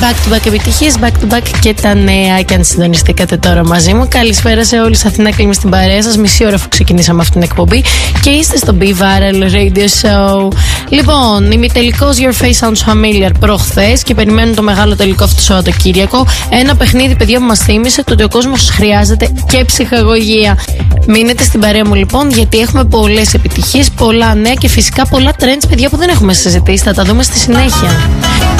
Back to back επιτυχίες, back to back και τα νέα. Και αν συντονιστήκατε τώρα μαζί μου, καλησπέρα σε όλους. Αθηνά Κλίμη στην παρέα σας. Μισή ώρα αφού ξεκινήσαμε αυτήν την εκπομπή και είστε στο Be Viral Radio Show. Λοιπόν, ημιτελικός Your Face Sounds Familiar προχθές και περιμένουν το μεγάλο τελικό αυτό το Σαββατοκύριακο. Ένα παιχνίδι, παιδιά, που μας θύμισε το ότι ο κόσμος χρειάζεται και ψυχαγωγία. Μείνετε στην παρέα μου λοιπόν, γιατί έχουμε πολλές επιτυχίες, πολλά νέα και φυσικά πολλά trends, παιδιά, που δεν έχουμε συζητήσει. Θα τα δούμε στη συνέχεια.